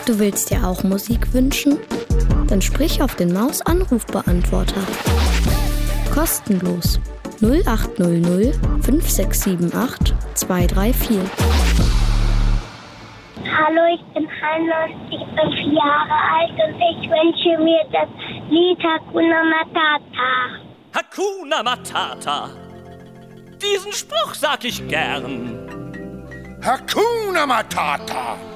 Du willst dir auch Musik wünschen? Dann sprich auf den Maus-Anrufbeantworter. Kostenlos 0800 5678 234. Hallo, ich bin Hannah, ich bin 4 Jahre alt und ich wünsche mir das Lied Hakuna Matata. Hakuna Matata. Diesen Spruch sag ich gern. Hakuna Matata.